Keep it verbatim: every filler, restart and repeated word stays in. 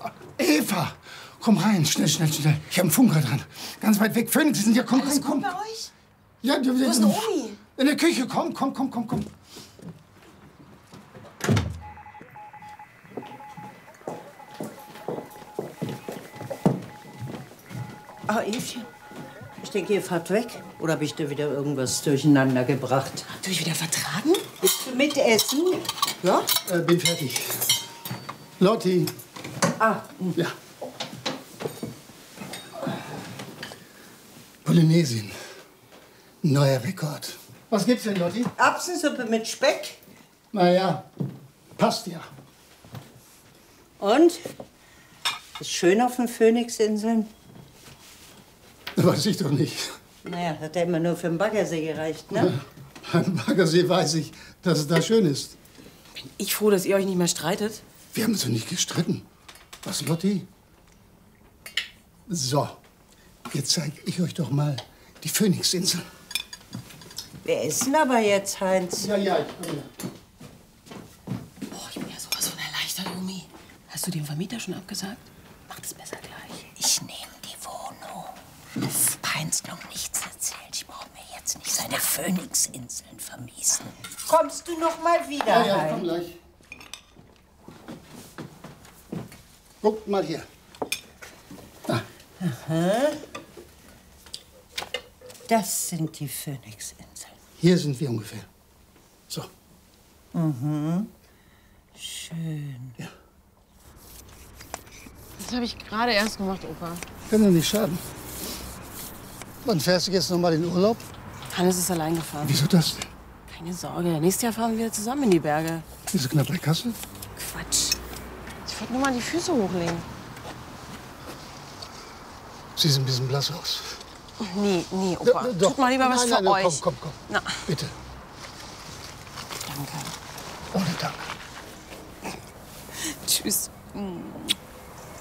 Eva, komm rein, schnell, schnell, schnell. Ich habe einen Funker dran. Ganz weit weg. Phönix sind ja, komm, Alles komm, komm. gut bei euch? Ja, du, Wo ist denn Omi? In der Küche, komm, komm, komm, komm, komm. Ah, Evchen, ich denke, ihr fahrt weg. Oder habe ich da wieder irgendwas durcheinander gebracht? Habt ihr euch wieder vertragen? Willst du mitessen? Ja? Äh, bin fertig. Lotti. Ah, ja. Polynesien. Neuer Rekord. Was gibt's denn, Lotti? Erbsensuppe mit Speck. Na ja, passt ja. Und? Ist schön auf den Phoenixinseln? Weiß ich doch nicht. Naja, hat ja immer nur für den Baggersee gereicht, ne? Beim Baggersee weiß ich, dass es da schön ist. Bin ich froh, dass ihr euch nicht mehr streitet. Wir haben uns doch nicht gestritten. Was, Lotti? So, jetzt zeige ich euch doch mal die Phoenixinseln. Wir essen aber jetzt, Heinz. Ja, ja, ich komme. Boah, ich bin ja sowas von erleichtert, Omi. Hast du dem Vermieter schon abgesagt? Mach das besser gleich. Ich nehme die Wohnung. Heinz noch nichts erzählt. Ich brauche mir jetzt nicht seine Phoenixinseln vermiesen. Kommst du noch mal wieder, Ja, ja, ich Heinz? komm gleich. Guckt mal hier. Da. Aha. Das sind die Phoenixinseln. Hier sind wir ungefähr. So. Mhm. Schön. Ja. Das habe ich gerade erst gemacht, Opa. Kann doch nicht schaden. Wann fährst du jetzt noch mal in den Urlaub? Hannes ist allein gefahren. Wieso das denn? Keine Sorge, nächstes Jahr fahren wir zusammen in die Berge. Bist du knapp bei Kassel? Quatsch. Ich wollte nur mal die Füße hochlegen. Siehst ein bisschen blass aus. Nee, nee, Opa. Doch, doch. Tut mal lieber was Nein, für nein, nein, euch. Komm, komm, komm. Na. Bitte. Danke. Ohne Dank. Tschüss.